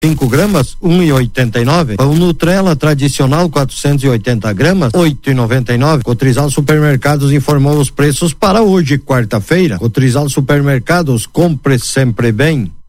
5 gramas, 1,89. Pão Nutrela tradicional 480 gramas, 8,99. Cotrizal Supermercados informou os preços para hoje, quarta-feira. Cotrizal Supermercados, compre sempre bem.